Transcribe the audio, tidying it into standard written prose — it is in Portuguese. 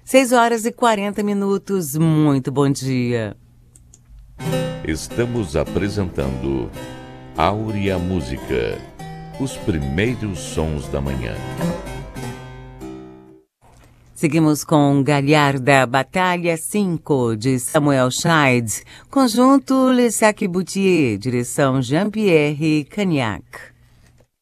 6h40. Muito bom dia. Estamos apresentando Áurea Música, os primeiros sons da manhã. Seguimos com Galharda, Batalha 5, de Samuel Scheid, conjunto Le Sac Boutier, direção Jean-Pierre Cagnac.